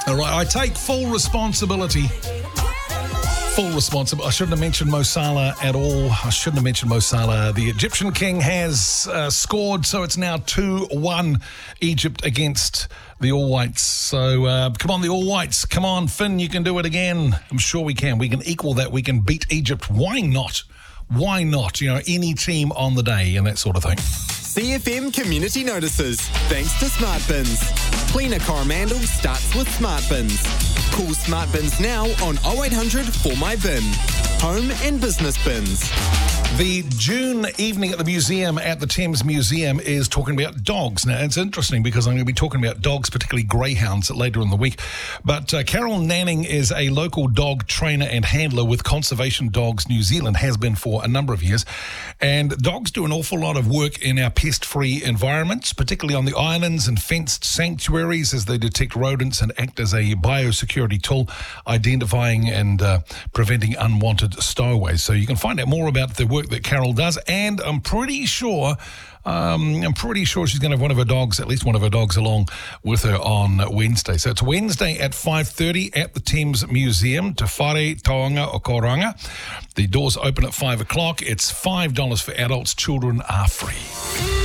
All right, I take full responsibility. I shouldn't have mentioned Mo Salah at all. The Egyptian king has scored, so it's now 2-1 Egypt against the All Whites. So come on, the All Whites. Come on, Finn, you can do it again. I'm sure we can. We can equal that. We can beat Egypt. Why not? Why not? Any team on the day and that sort of thing. CFM Community Notices. Thanks to Smart Bins. Cleaner Coromandel starts with Smart Bins. Call Smart Bins now on 0800 for my bin. Home and business bins. The June evening at the museum, at the Thames Museum, is talking about dogs. Now, it's interesting because I'm going to be talking about dogs, particularly greyhounds, later in the week. But Carol Nanning is a local dog trainer and handler with Conservation Dogs New Zealand, has been for a number of years. And dogs do an awful lot of work in our pest-free environments, particularly on the islands and fenced sanctuaries, as they detect rodents and act as a biosecurity tool, identifying and preventing unwanted stowaways. So you can find out more about the work that Carol does, and I'm pretty sure she's going to have one of her dogs, at least one of her dogs, along with her on Wednesday. So it's Wednesday at 5:30 at the Thames Museum, Te Whare Taonga o Koranga. The doors open at 5 o'clock. It's $5 for adults. Children are free.